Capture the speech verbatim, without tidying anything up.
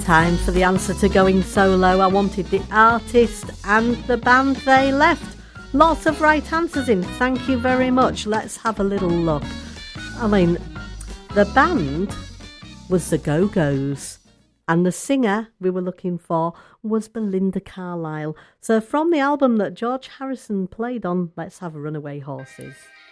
time for the answer to Going Solo. I wanted the artist and the band they left. Lots of right answers in. Thank you very much. Let's have a little look. I mean, the band was the Go-Go's. And the singer we were looking for was Belinda Carlisle. So from the album that George Harrison played on, let's have Runaway Horses.